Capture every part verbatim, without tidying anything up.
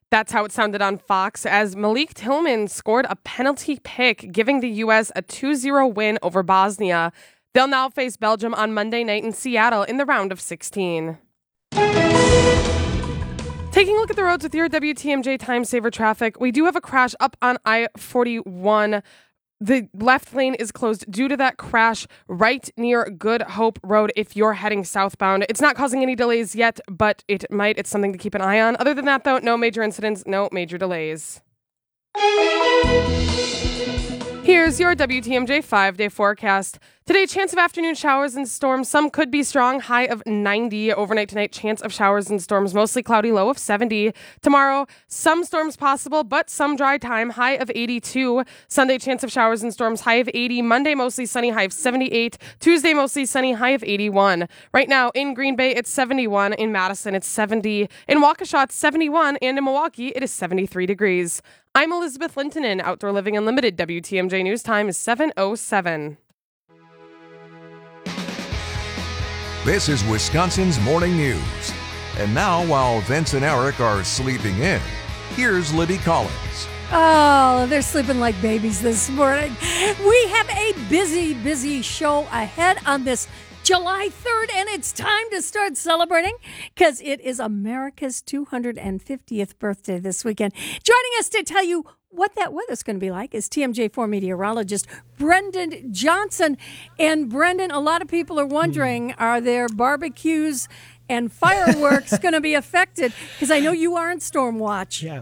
That's how it sounded on Fox as Malik Tillman scored a penalty pick, giving the U S a two zero win over Bosnia. They'll now face Belgium on Monday night in Seattle in the round of sixteen. Taking a look at the roads with your W T M J Time Saver traffic, we do have a crash up on I forty-one. The left lane is closed due to that crash right near Good Hope Road if you're heading southbound. It's not causing any delays yet, but it might. It's something to keep an eye on. Other than that, though, no major incidents, no major delays. Here's your W T M J five-day forecast. Today, chance of afternoon showers and storms. Some could be strong, high of ninety. Overnight tonight, chance of showers and storms, mostly cloudy, low of seventy. Tomorrow, some storms possible, but some dry time, high of eighty-two. Sunday, chance of showers and storms, high of eighty. Monday, mostly sunny, high of seventy-eight. Tuesday, mostly sunny, high of eighty-one. Right now, in Green Bay, it's seventy-one. In Madison, it's seventy. In Waukesha, it's seventy-one. And in Milwaukee, it is seventy-three degrees. I'm Elizabeth Lintonen. Outdoor Living Unlimited. W T M J News Time is seven oh seven. This is Wisconsin's Morning News. And now, while Vince and Eric are sleeping in, here's Libby Collins. Oh, they're sleeping like babies this morning. We have a busy, busy show ahead on this July third, and it's time to start celebrating because it is America's two hundred fiftieth birthday this weekend. Joining us to tell you what that weather's going to be like is T M J four meteorologist Brendan Johnson. And Brendan, a lot of people are wondering, are there barbecues and fireworks going to be affected? Because I know you are in storm watch. Yeah.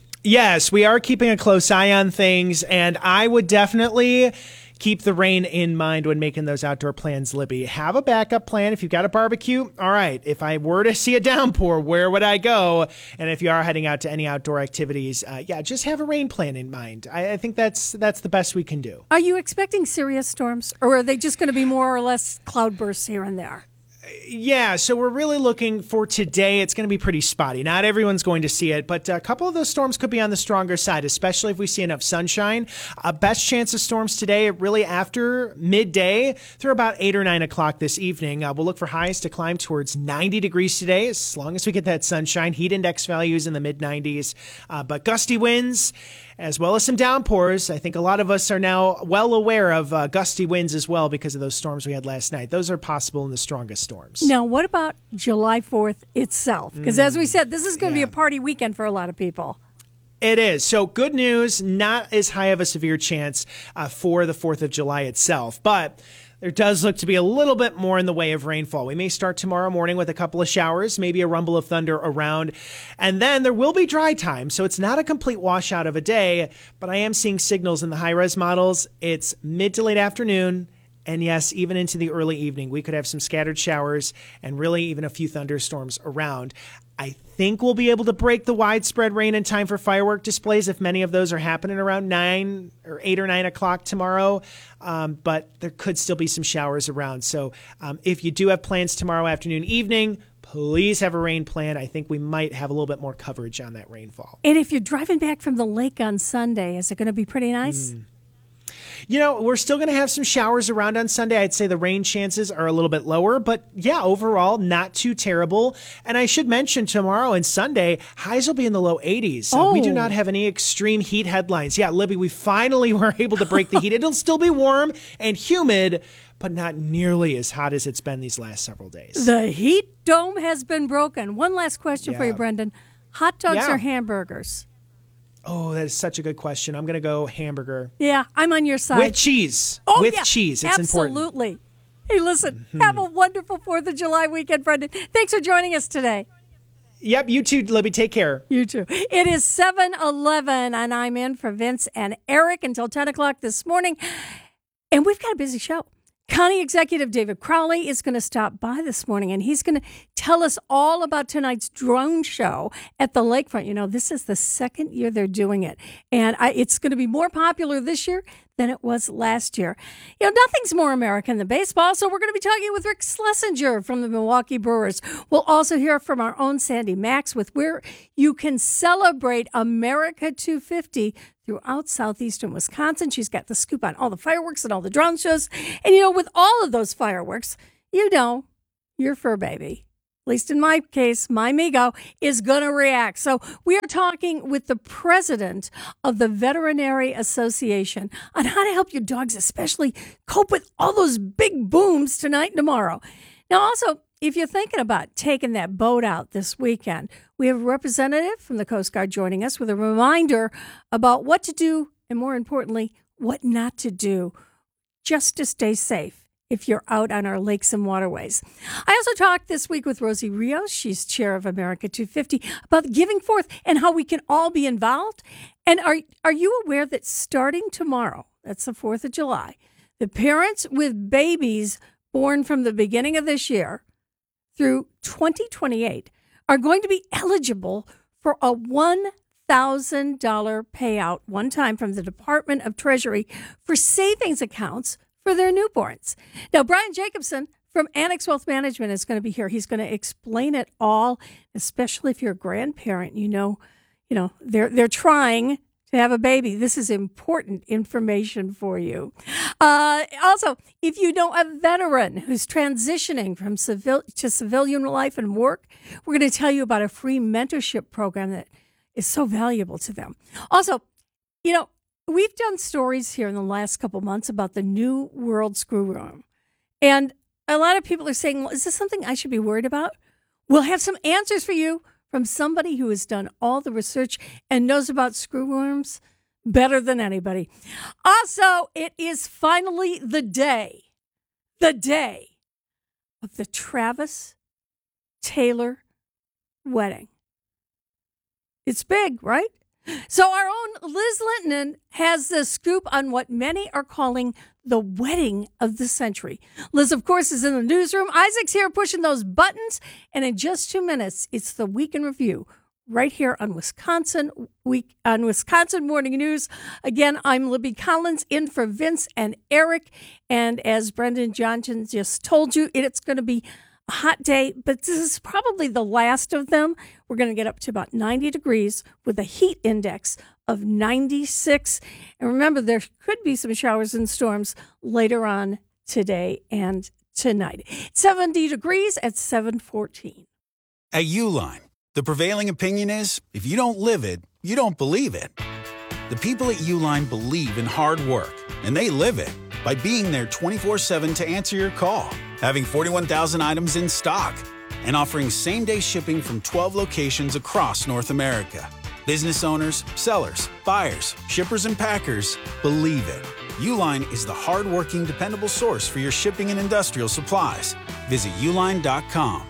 Yes, we are keeping a close eye on things, and I would definitely keep the rain in mind when making those outdoor plans, Libby. Have a backup plan. If you've got a barbecue, all right. If I were to see a downpour, where would I go? And if you are heading out to any outdoor activities, uh, yeah, just have a rain plan in mind. I, I think that's that's the best we can do. Are you expecting serious storms, or are they just going to be more or less cloudbursts here and there? Yeah, so we're really looking for today. It's going to be pretty spotty. Not everyone's going to see it, but a couple of those storms could be on the stronger side, especially if we see enough sunshine. Uh, best chance of storms today, really after midday through about eight or nine o'clock this evening. Uh, we'll look for highs to climb towards ninety degrees today, as long as we get that sunshine. Heat index values in the mid nineties, uh, but gusty winds, as well as some downpours. I think a lot of us are now well aware of uh, gusty winds as well because of those storms we had last night. Those are possible in the strongest storms. Now, what about July fourth itself? Because mm, as we said, this is going to yeah. be a party weekend for a lot of people. It is. So good news, not as high of a severe chance uh, for the fourth of July itself, but there does look to be a little bit more in the way of rainfall. We may start tomorrow morning with a couple of showers, maybe a rumble of thunder around, and then there will be dry time. So it's not a complete washout of a day, but I am seeing signals in the high-res models. It's mid to late afternoon, and yes, even into the early evening. We could have some scattered showers and really even a few thunderstorms around. I think we'll be able to break the widespread rain in time for firework displays if many of those are happening around nine or eight or nine o'clock tomorrow. Um, but there could still be some showers around. So um, if you do have plans tomorrow afternoon, evening, please have a rain plan. I think we might have a little bit more coverage on that rainfall. And if you're driving back from the lake on Sunday, is it going to be pretty nice? Mm. You know, we're still going to have some showers around on Sunday. I'd say the rain chances are a little bit lower, but yeah, overall, not too terrible. And I should mention tomorrow and Sunday, highs will be in the low eighties. So oh. we do not have any extreme heat headlines. Yeah, Libby, we finally were able to break the heat. It'll still be warm and humid, but not nearly as hot as it's been these last several days. The heat dome has been broken. One last question yeah. for you, Brendan. Hot dogs yeah. or hamburgers? Oh, that is such a good question. I'm going to go hamburger. Yeah, I'm on your side. With cheese. Oh, With yeah, cheese. It's absolutely. important. Absolutely. Hey, listen, mm-hmm. have a wonderful fourth of July weekend, Brendan. Thanks for joining us today. Yep, you too, Libby. Take care. You too. It is seven eleven, and I'm in for Vince and Eric until ten o'clock this morning. And we've got a busy show. County Executive David Crowley is going to stop by this morning, and he's going to tell us all about tonight's drone show at the lakefront. You know, this is the second year they're doing it, and I, it's going to be more popular this year than it was last year. You know, nothing's more American than baseball, so we're going to be talking with Rick Schlesinger from the Milwaukee Brewers. We'll also hear from our own Sandy Max with where you can celebrate America two fifty throughout southeastern Wisconsin. She's got the scoop on all the fireworks and all the drone shows. And, you know, with all of those fireworks, you know, your fur baby at least in my case, my Migo, is going to react. So we are talking with the president of the Veterinary Association on how to help your dogs especially cope with all those big booms tonight and tomorrow. Now, also, if you're thinking about taking that boat out this weekend, we have a representative from the Coast Guard joining us with a reminder about what to do and, more importantly, what not to do just to stay safe if you're out on our lakes and waterways. I also talked this week with Rosie Rios. She's chair of America two fifty, about giving forth and how we can all be involved. And are, are you aware that starting tomorrow, that's the fourth of July, the parents with babies born from the beginning of this year through twenty twenty-eight are going to be eligible for a one thousand dollars payout one time from the Department of Treasury for savings accounts for their newborns. Now, Brian Jacobson from Annex Wealth Management is going to be here. He's going to explain it all, especially if you're a grandparent. You know, you know, they're they're trying to have a baby. This is important information for you. Uh, also, if you know a veteran who's transitioning from civil to civilian life and work, we're going to tell you about a free mentorship program that is so valuable to them. Also, you know, we've done stories here in the last couple months about the New World Screw Room. And a lot of people are saying, well, is this something I should be worried about? We'll have some answers for you from somebody who has done all the research and knows about screw worms better than anybody. Also, it is finally the day, the day of the Travis Taylor wedding. It's big, right? So our own Liz Linton has the scoop on what many are calling the wedding of the century. Liz, of course, is in the newsroom. Isaac's here pushing those buttons. And in just two minutes, it's the Week in Review right here on Wisconsin Week on Wisconsin Morning News. Again, I'm Libby Collins in for Vince and Eric. And as Brendan Johnson just told you, it's going to be a hot day, but this is probably the last of them. We're going to get up to about ninety degrees with a heat index of ninety-six. And remember, there could be some showers and storms later on today and tonight. seventy degrees at seven fourteen. At Uline, the prevailing opinion is, if you don't live it, you don't believe it. The people at Uline believe in hard work, and they live it by being there twenty-four seven to answer your call, having forty-one thousand items in stock, and offering same-day shipping from twelve locations across North America. Business owners, sellers, buyers, shippers, and packers believe it. Uline is the hard-working, dependable source for your shipping and industrial supplies. Visit uline dot com.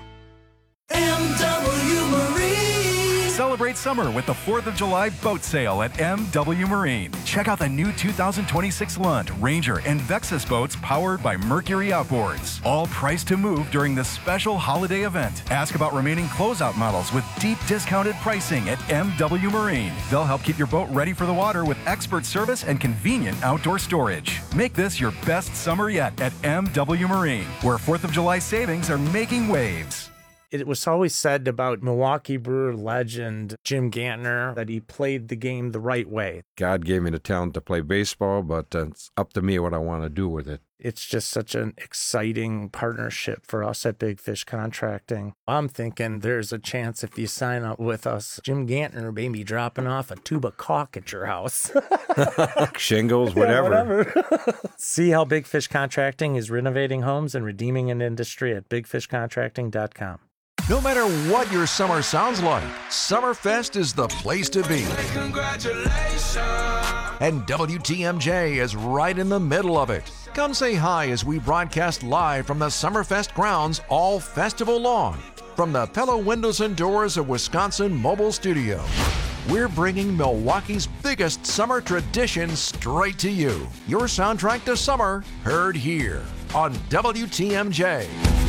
M W Marine. Celebrate summer with the fourth of July boat sale at M W Marine. Check out the new two thousand twenty-six Lund, Ranger, and Vexus boats powered by Mercury Outboards. All priced to move during this special holiday event. Ask about remaining closeout models with deep discounted pricing at M W Marine. They'll help keep your boat ready for the water with expert service and convenient outdoor storage. Make this your best summer yet at M W Marine, where fourth of July savings are making waves. It was always said about Milwaukee Brewer legend Jim Gantner that he played the game the right way. God gave me the talent to play baseball, but uh, it's up to me what I want to do with it. It's just such an exciting partnership for us at Big Fish Contracting. I'm thinking there's a chance if you sign up with us, Jim Gantner may be dropping off a tube of caulk at your house. Shingles, whatever. Yeah, whatever. See how Big Fish Contracting is renovating homes and redeeming an industry at big fish contracting dot com. No matter what your summer sounds like, Summerfest is the place to be. Congratulations. And W T M J is right in the middle of it. Come say hi as we broadcast live from the Summerfest grounds all festival long. From the Pella Windows and Doors of Wisconsin Mobile Studio, we're bringing Milwaukee's biggest summer tradition straight to you. Your soundtrack to summer, heard here on W T M J.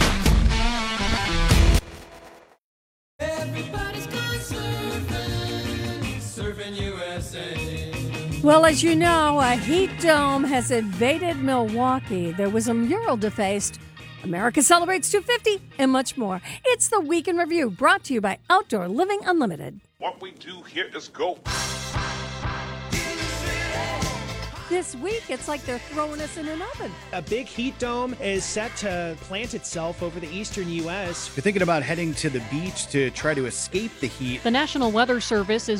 Everybody's gone surfing, surfing U S A. Well, as you know, a heat dome has invaded Milwaukee. There was a mural defaced. America Celebrates two fifty and much more. It's the Week in Review, brought to you by Outdoor Living Unlimited. What we do here is go. this week, it's like they're throwing us in an oven. A big heat dome is set to plant itself over the eastern U S. If you're thinking about heading to the beach to try to escape the heat, the National Weather Service is